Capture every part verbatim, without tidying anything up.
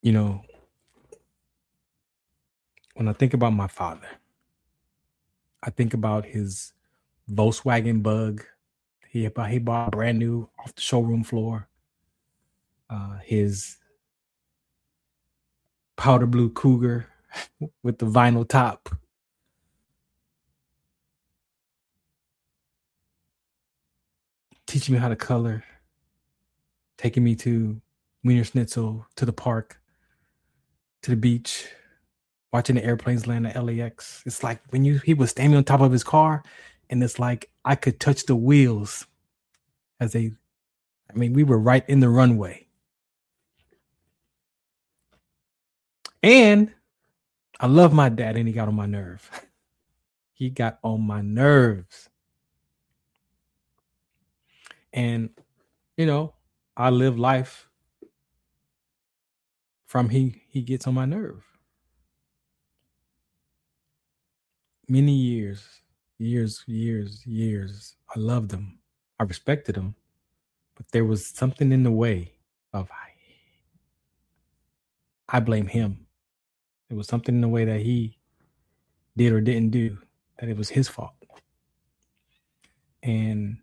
You know, when I think about my father, I think about his Volkswagen Bug. He he bought brand new off the showroom floor. Uh, his powder blue Cougar with the vinyl top. Teaching me how to color. Taking me to Wiener Schnitzel, to the park, to the beach, watching the airplanes land at L A X. It's like when you he was standing on top of his car, and it's like I could touch the wheels as they, I mean, we were right in the runway. And I love my dad, and he got on my nerve. He got on my nerves. And, you know, I live life from he he gets on my nerve. Many years, years, years, years. I loved him. I respected him. But there was something in the way of I blame him. There was something in the way that he did or didn't do, that it was his fault. And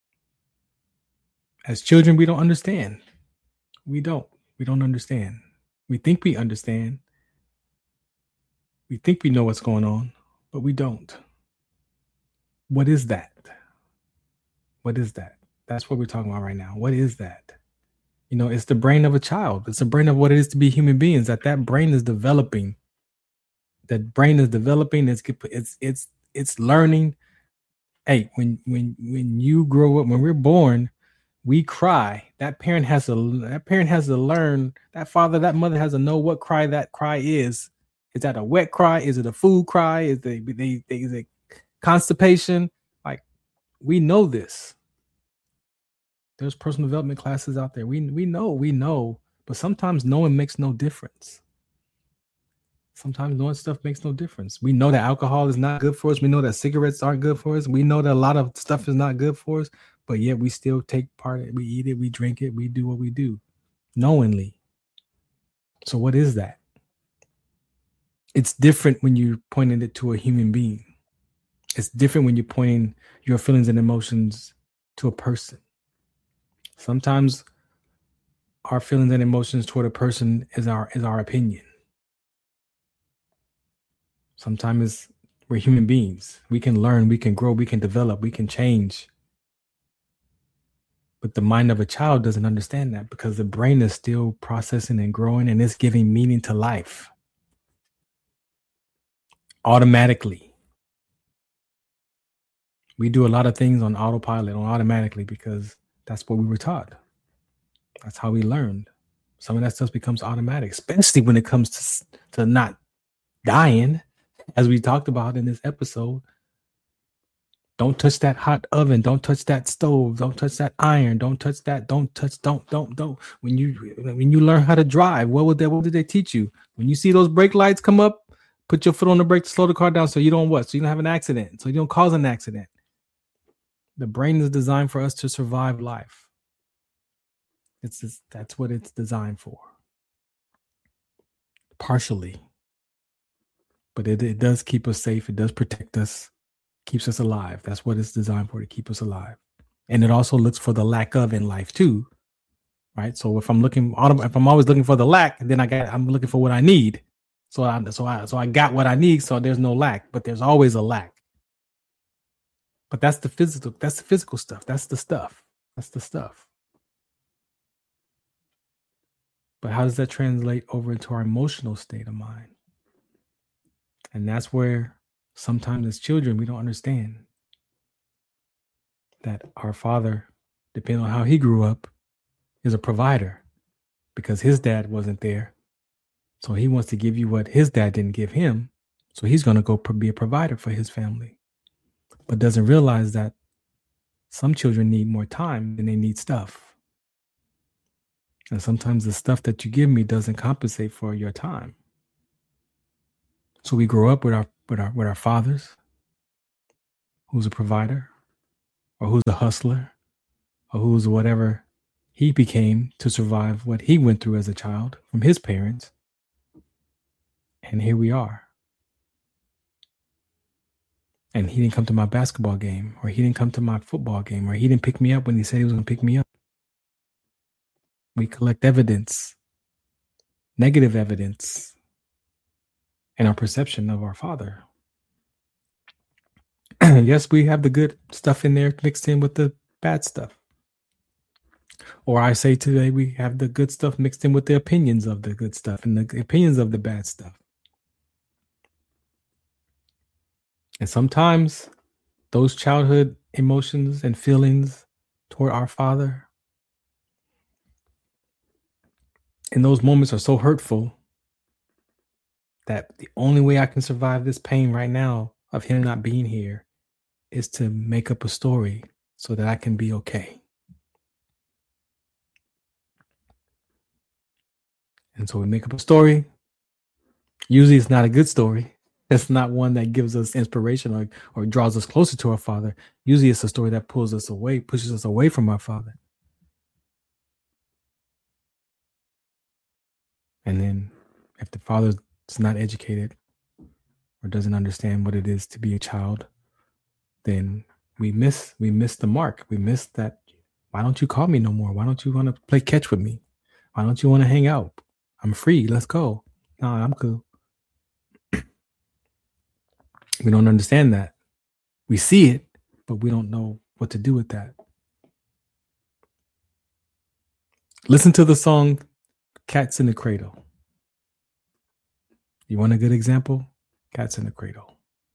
as children, we don't understand. We don't. We don't understand. We think we understand. We think we know what's going on, but we don't. What is that? What is that? That's what we're talking about right now. What is that? You know, it's the brain of a child. It's the brain of what it is to be human beings. That that brain is developing. That brain is developing. It's it's it's it's learning. Hey, when when when you grow up, when we're born, we cry. That parent has to. That parent has to learn. That father, that mother has to know what cry that cry is. Is that a wet cry? Is it a food cry? Is they they, they is it constipation? Like, we know this. There's personal development classes out there. We we know, we know, but sometimes knowing makes no difference. Sometimes knowing stuff makes no difference. We know that alcohol is not good for us. We know that cigarettes aren't good for us. We know that a lot of stuff is not good for us, but yet we still take part in it. We eat it, we drink it, we do what we do, knowingly. So what is that? It's different when you're pointing it to a human being. It's different when you're pointing your feelings and emotions to a person. Sometimes our feelings and emotions toward a person is our is our opinion. Sometimes we're human beings. We can learn, we can grow, we can develop, we can change. But the mind of a child doesn't understand that, because the brain is still processing and growing, and it's giving meaning to life automatically. We do a lot of things on autopilot, on automatically, because that's what we were taught. That's how we learned. Some of that stuff becomes automatic, especially when it comes to, to not dying, as we talked about in this episode. Don't touch that hot oven. Don't touch that stove. Don't touch that iron. Don't touch that. Don't touch. Don't. Don't. Don't. When you when you learn how to drive, what would they? What did they teach you? When you see those brake lights come up, put your foot on the brake to slow the car down, so you don't what? So you don't have an accident. So you don't cause an accident. The brain is designed for us to survive life. It's just, that's what it's designed for. Partially. But it, it does keep us safe. It does protect us. Keeps us alive. That's what it's designed for, to keep us alive. And it also looks for the lack of in life too. Right? So if I'm looking, if I'm always looking for the lack, then I got I'm looking for what I need. So I so I so I got what I need, so there's no lack, but there's always a lack. But that's the physical, that's the physical stuff. That's the stuff. That's the stuff. But how does that translate over into our emotional state of mind? And that's where sometimes as children, we don't understand that our father, depending on how he grew up, is a provider, because his dad wasn't there. So he wants to give you what his dad didn't give him. So he's going to go be a provider for his family, but doesn't realize that some children need more time than they need stuff. And sometimes the stuff that you give me doesn't compensate for your time. So we grow up with our with our with our fathers, who's a provider, or who's a hustler, or who's whatever he became to survive what he went through as a child from his parents. And here we are. And he didn't come to my basketball game, or he didn't come to my football game, or he didn't pick me up when he said he was going to pick me up. We collect evidence, negative evidence, in our perception of our father. Yes, we have the good stuff in there mixed in with the bad stuff. Or I say today, we have the good stuff mixed in with the opinions of the good stuff and the opinions of the bad stuff. And sometimes those childhood emotions and feelings toward our father in those moments are so hurtful that the only way I can survive this pain right now of him not being here is to make up a story so that I can be okay. And so we make up a story. Usually it's not a good story. It's not one that gives us inspiration or, or draws us closer to our father. Usually it's a story that pulls us away, pushes us away from our father. And then if the father is not educated or doesn't understand what it is to be a child, then we miss we miss the mark. We miss that. Why don't you call me no more? Why don't you want to play catch with me? Why don't you want to hang out? I'm free. Let's go. No, I'm cool. We don't understand that. We see it, but we don't know what to do with that. Listen to the song Cats in the Cradle. You want a good example? Cats in the Cradle.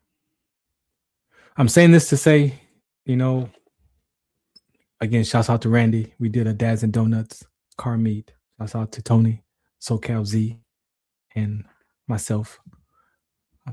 I'm saying this to say, you know, again, shouts out to Randy. We did a Dads and Donuts car meet. Shouts out to Tony, SoCal Z, and myself. Uh,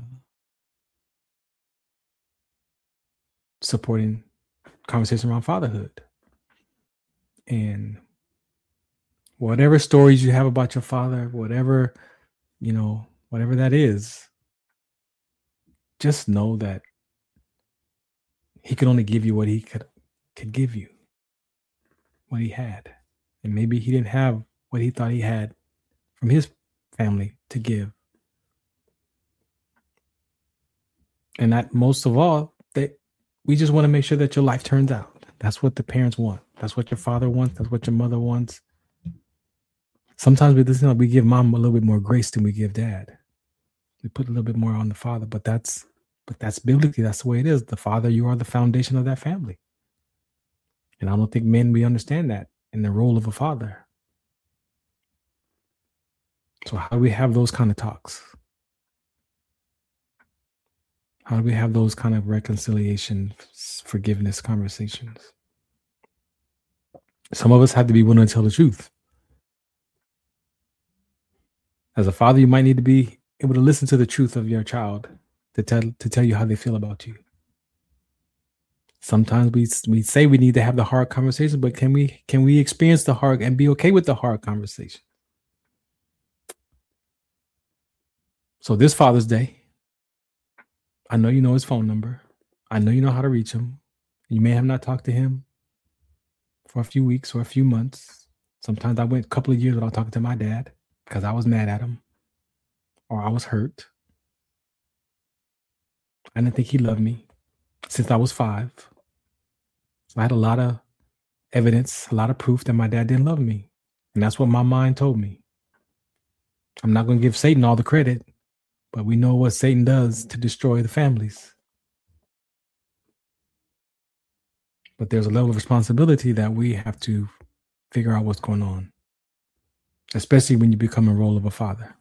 supporting conversation around fatherhood. And whatever stories you have about your father, whatever, you know, whatever that is, just know that he could only give you what he could could give you, what he had. And maybe he didn't have what he thought he had from his family to give. And that most of all, that we just want to make sure that your life turns out. That's what the parents want. That's what your father wants. That's what your mother wants. Sometimes we listen, we give mom a little bit more grace than we give dad. We put a little bit more on the father, but that's but that's biblically, that's the way it is. The father, you are the foundation of that family. And I don't think men, we understand that in the role of a father. So how do we have those kind of talks? How do we have those kind of reconciliation, forgiveness conversations? Some of us have to be willing to tell the truth. As a father, you might need to be able to listen to the truth of your child to tell to tell you how they feel about you. Sometimes we we say we need to have the hard conversation, but can we can we experience the hard and be okay with the hard conversation? So this Father's Day, I know you know his phone number. I know you know how to reach him. You may have not talked to him for a few weeks or a few months. Sometimes I went a couple of years without talking to my dad because I was mad at him or I was hurt. I didn't think he loved me since I was five. So I had a lot of evidence, a lot of proof that my dad didn't love me. And that's what my mind told me. I'm not going to give Satan all the credit, but we know what Satan does to destroy the families. But there's a level of responsibility that we have to figure out what's going on, especially when you become a role of a father.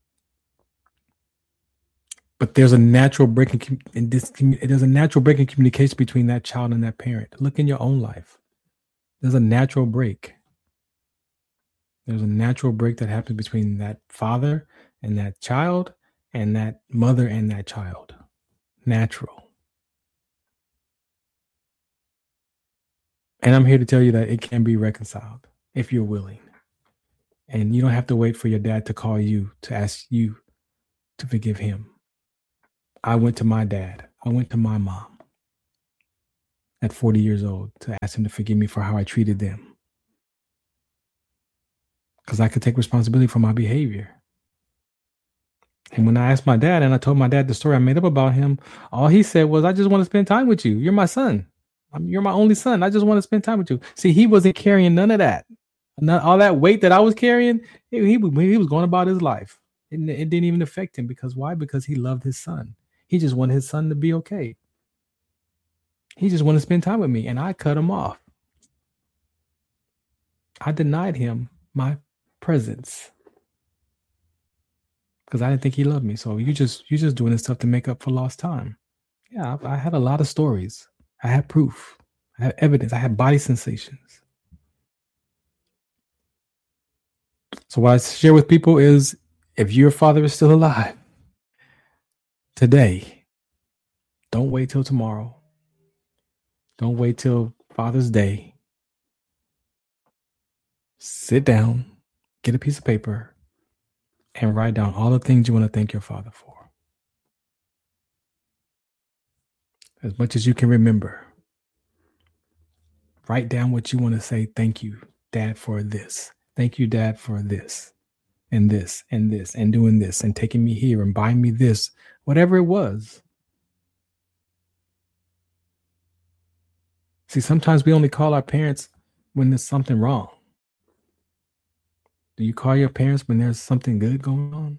But there's a natural break in, in this. There's a natural break in communication between that child and that parent. Look in your own life. There's a natural break. There's a natural break that happens between that father and that child, and that mother and that child. Natural. And I'm here to tell you that it can be reconciled if you're willing. And you don't have to wait for your dad to call you to ask you to forgive him. I went to my dad. I went to my mom at forty years old to ask him to forgive me for how I treated them. because I could take responsibility for my behavior. And when I asked my dad and I told my dad the story I made up about him, all he said was, I just want to spend time with you. You're my son. I'm, you're my only son. I just want to spend time with you. See, he wasn't carrying none of that. None, all that weight that I was carrying, he, he, he was going about his life. It, it didn't even affect him. Because why? Because he loved his son. He just wanted his son to be okay. He just wanted to spend time with me. And I cut him off. I denied him my presence. Because I didn't think he loved me. So you just you just doing this stuff to make up for lost time. Yeah, I, I had a lot of stories. I had proof. I had evidence. I had body sensations. So what I share with people is, if your father is still alive today, don't wait till tomorrow. Don't wait till Father's Day. Sit down, get a piece of paper, and write down all the things you want to thank your father for. As much as you can remember. Write down what you want to say. Thank you, Dad, for this. Thank you, Dad, for this and this and this and doing this and taking me here and buying me this, whatever it was. See, sometimes we only call our parents when there's something wrong. Do you call your parents when there's something good going on?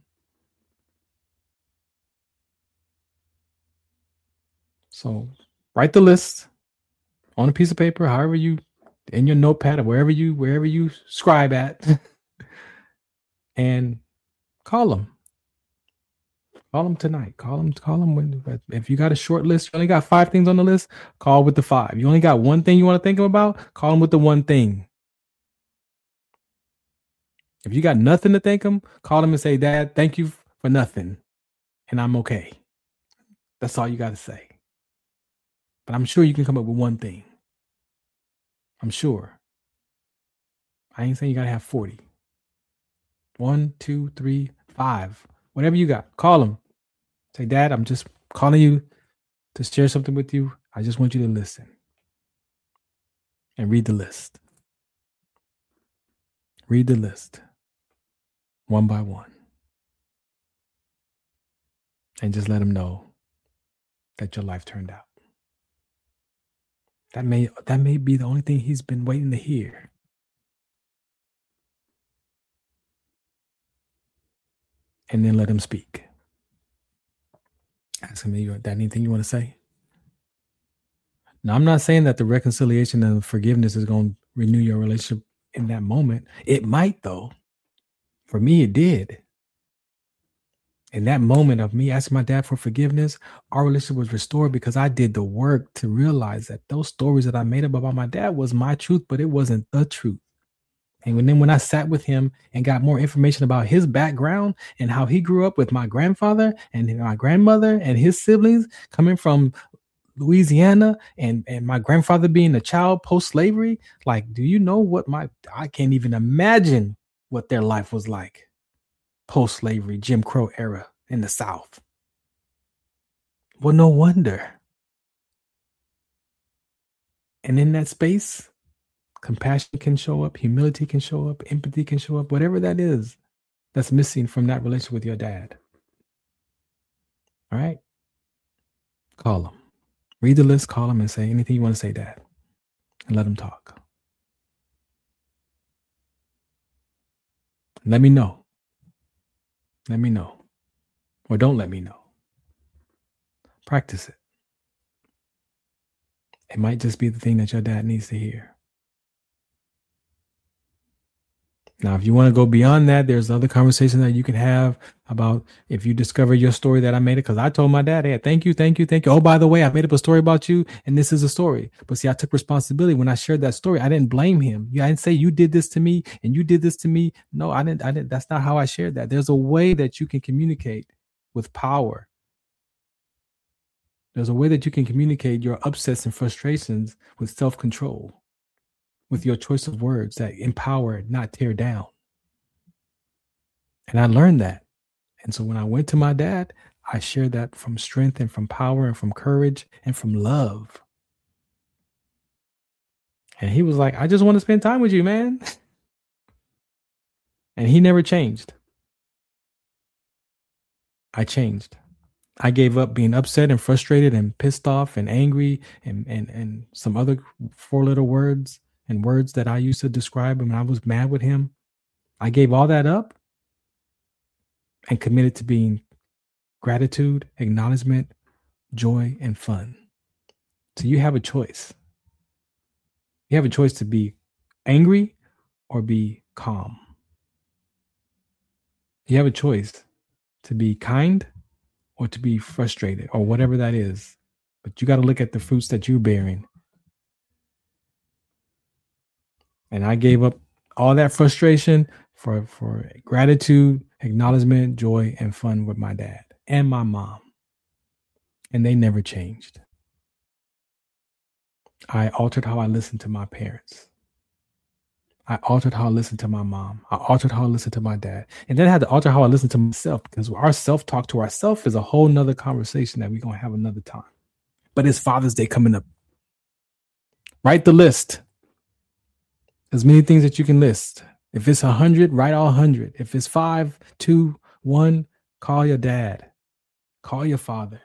So write the list on a piece of paper, however you, in your notepad or wherever you wherever you scribe at, and call them. Call them tonight. Call them. Call them when. If you got a short list, you only got five things on the list. Call with the five. You only got one thing you want to think about. Call them with the one thing. If you got nothing to thank them, call them and say, Dad, thank you for nothing, and I'm okay. That's all you got to say. But I'm sure you can come up with one thing. I'm sure. I ain't saying you got to have forty. One, two, three, five. Whatever you got. Call them. Say, Dad, I'm just calling you to share something with you. I just want you to listen. And read the list. Read the list. One by one. And just let them know that your life turned out. That may that may be the only thing he's been waiting to hear. And then let him speak. Ask him, you got anything you want to say? Now, I'm not saying that the reconciliation and forgiveness is going to renew your relationship in that moment. It might, though. For me, it did. In that moment of me asking my dad for forgiveness, our relationship was restored because I did the work to realize that those stories that I made up about my dad was my truth, but it wasn't the truth. And when, then when I sat with him and got more information about his background and how he grew up with my grandfather and my grandmother and his siblings coming from Louisiana, and, and my grandfather being a child post-slavery, like, do you know what my, I can't even imagine what their life was like post-slavery, Jim Crow era in the South. Well, no wonder. And in that space, compassion can show up, humility can show up, empathy can show up, whatever that is that's missing from that relationship with your dad. All right? Call him. Read the list, call him, and say anything you want to say, Dad. And let him talk. Let me know. Let me know. Or don't let me know. Practice it. It might just be the thing that your dad needs to hear. Now, if you want to go beyond that, there's other conversations that you can have about if you discover your story that I made it. Because I told my dad, hey, thank you, thank you, thank you. Oh, by the way, I made up a story about you, and this is a story. But see, I took responsibility when I shared that story. I didn't blame him. I didn't say you did this to me and you did this to me. No, I didn't. I didn't. That's not how I shared that. There's a way that you can communicate with power. There's a way that you can communicate your upsets and frustrations with self-control, with your choice of words that empower, not tear down. And I learned that. And so when I went to my dad, I shared that from strength and from power and from courage and from love. And he was like, I just want to spend time with you, man. And he never changed. I changed. I gave up being upset and frustrated and pissed off and angry and and and some other four letter words and words that I used to describe him when I was mad with him. I gave all that up and committed to being gratitude, acknowledgement, joy, and fun. So you have a choice. You have a choice to be angry or be calm. You have a choice to be kind or to be frustrated or whatever that is. But you got to look at the fruits that you're bearing. And I gave up all that frustration for, for gratitude, acknowledgement, joy, and fun with my dad and my mom. And they never changed. I altered how I listened to my parents. I altered how I listened to my mom. I altered how I listened to my dad. And then I had to alter how I listened to myself, because our self-talk to ourselves is a whole nother conversation that we're going to have another time. But it's Father's Day coming up. Write the list. There's many things that you can list. If it's one hundred, write all one hundred. If it's five, two, one, call your dad. Call your father.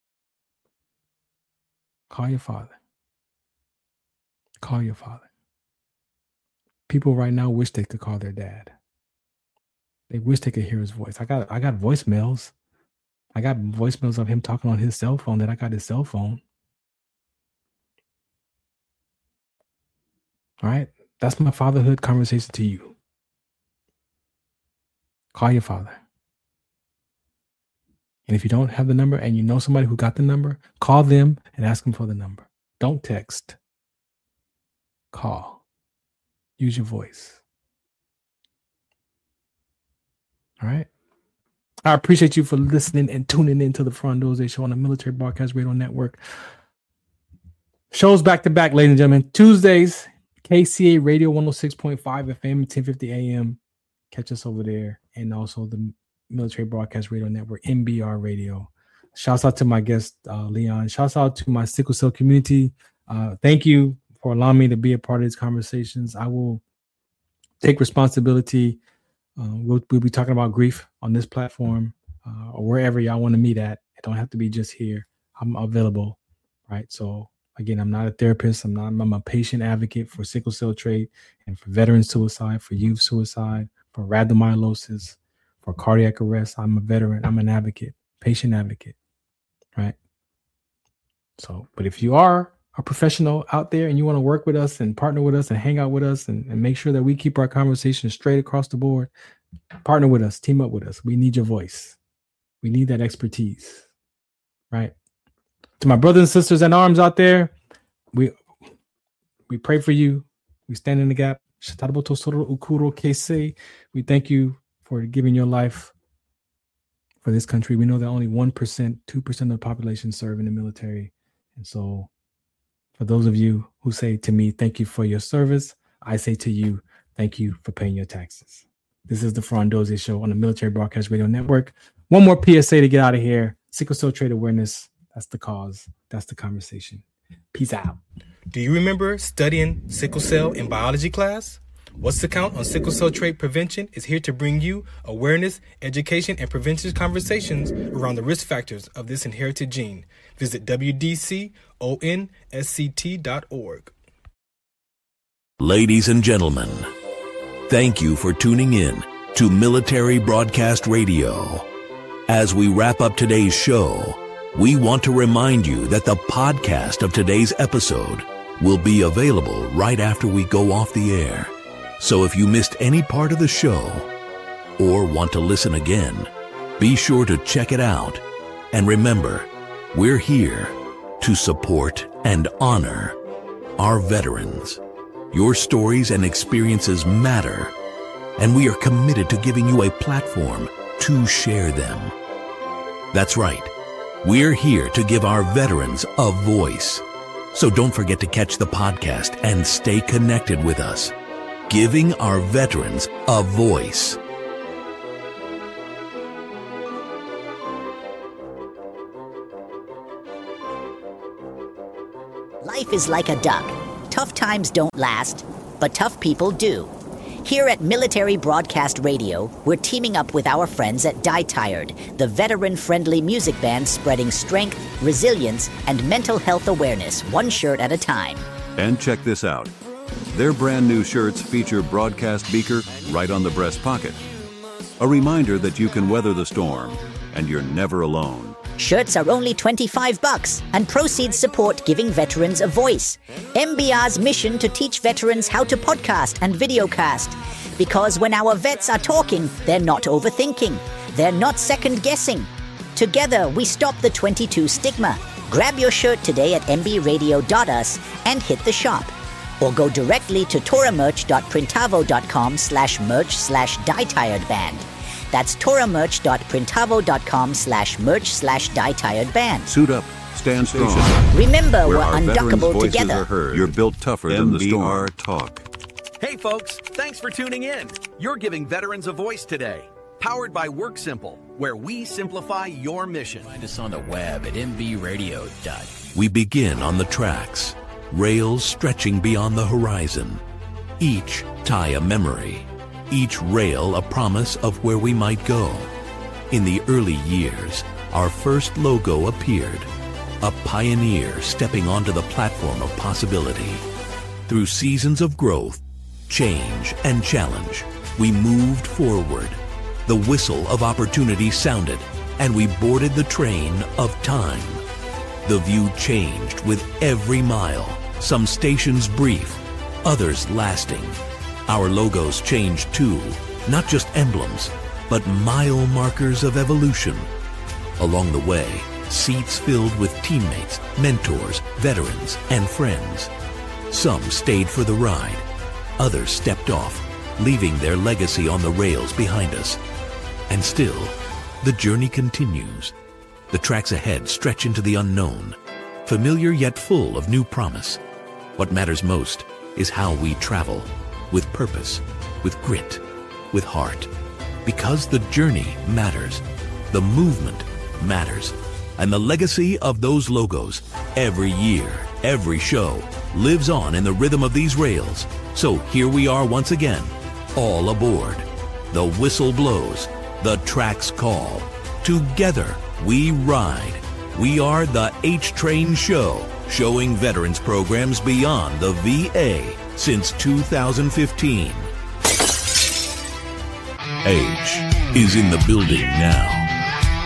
Call your father. Call your father. People right now wish they could call their dad. They wish they could hear his voice. I got I got voicemails. I got voicemails of him talking on his cell phone that I got his cell phone. All right. That's my fatherhood conversation to you. Call your father. And if you don't have the number and you know somebody who got the number, call them and ask them for the number. Don't text. Call. Use your voice. All right. I appreciate you for listening and tuning into the Frondose Show on the Military Broadcast Radio Network. Shows back to back, ladies and gentlemen. Tuesdays, K C A Radio one oh six point five F M, ten fifty A M. Catch us over there. And also the Military Broadcast Radio Network, M B R Radio. Shouts out to my guest, uh, Leon. Shouts out to my sickle cell community. Uh, thank you for allowing me to be a part of these conversations. I will take responsibility. Uh, we'll, we'll be talking about grief on this platform uh, or wherever y'all want to meet at. It don't have to be just here. I'm available, right? So again, I'm not a therapist. I'm not. I'm a patient advocate for sickle cell trait and for veteran suicide, for youth suicide, for rhabdomyolysis, for cardiac arrest. I'm a veteran. I'm an advocate, patient advocate, right? So, but if you are a professional out there and you want to work with us and partner with us and hang out with us and, and make sure that we keep our conversation straight across the board, partner with us, team up with us. We need your voice. We need that expertise, right? To my brothers and sisters in arms out there, we we pray for you. We stand in the gap. We thank you for giving your life for this country. We know that only one percent, two percent of the population serve in the military. And so for those of you who say to me, thank you for your service, I say to you, thank you for paying your taxes. This is the Frondose Show on the Military Broadcast Radio Network. One more P S A to get out of here. Sickle cell trait awareness. That's the cause. That's the conversation. Peace out. Do you remember studying sickle cell in biology class? What's the Count on Sickle Cell Trait Prevention is here to bring you awareness, education, and prevention conversations around the risk factors of this inherited gene. Visit W D C O N S C T dot org. Ladies and gentlemen, thank you for tuning in to Military Broadcast Radio. As we wrap up today's show, we want to remind you that the podcast of today's episode will be available right after we go off the air. So if you missed any part of the show or want to listen again, be sure to check it out. And remember, we're here to support and honor our veterans. Your stories and experiences matter, and we are committed to giving you a platform to share them. That's right. We're here to give our veterans a voice. So don't forget to catch the podcast and stay connected with us. Giving our veterans a voice. Life is like a duck. Tough times don't last, but tough people do. Here at Military Broadcast Radio, we're teaming up with our friends at Die Tired, the veteran-friendly music band spreading strength, resilience, and mental health awareness one shirt at a time. And check this out. Their brand new shirts feature broadcast beaker right on the breast pocket. A reminder that you can weather the storm, and you're never alone. Shirts are only twenty-five bucks, and proceeds support giving veterans a voice. M B R's mission to teach veterans how to podcast and videocast. Because when our vets are talking, they're not overthinking. They're not second-guessing. Together, we stop the twenty-two stigma. Grab your shirt today at m b radio dot u s and hit the shop. Or go directly to toramerch dot printavo dot com slash merch slash dietiredband. That's toramerch dot printavo dot com slash merch slash dietiredband. Suit up, stand strong. Remember, Where we're our unduckable voices together. Are heard. You're built tougher than the storm. M B R Talk. Hey folks, thanks for tuning in. You're giving veterans a voice today. Powered by WorkSimple, where we simplify your mission. Find us on the web at m b radio dot com. We begin on the tracks, rails stretching beyond the horizon. Each tie a memory, each rail a promise of where we might go. In the early years, our first logo appeared, a pioneer stepping onto the platform of possibility. Through seasons of growth, change, and challenge, we moved forward. The whistle of opportunity sounded, and we boarded the train of time. The view changed with every mile, some stations brief, others lasting. Our logos changed too, not just emblems, but mile markers of evolution. Along the way, seats filled with teammates, mentors, veterans, and friends. Some stayed for the ride, others stepped off, leaving their legacy on the rails behind us. And still, the journey continues. The tracks ahead stretch into the unknown, familiar yet full of new promise. What matters most is how we travel, with purpose, with grit, with heart. Because the journey matters, the movement matters, and the legacy of those logos, every year, every show, lives on in the rhythm of these rails. So here we are once again, all aboard. The whistle blows, the tracks call. Together we ride. We are the H-Train Show, showing veterans programs beyond the V A since two thousand fifteen. H is in the building now.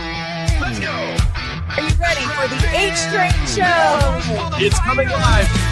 Let's go! Are you ready for the H-Train Show? It's coming live.